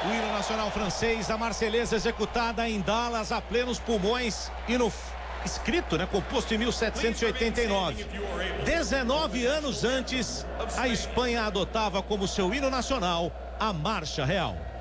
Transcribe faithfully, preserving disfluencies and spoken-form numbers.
O hino nacional francês, a Marselhesa executada em Dallas a plenos pulmões e no escrito, né, composto em mil setecentos e oitenta e nove. dezenove anos antes, a Espanha adotava como seu hino nacional a Marcha Real.